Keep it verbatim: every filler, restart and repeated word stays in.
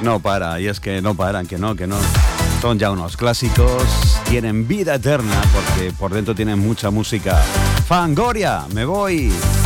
No para, y es que no paran, que no, que no. Son ya unos clásicos, tienen vida eterna porque por dentro tienen mucha música. Fangoria, me voy.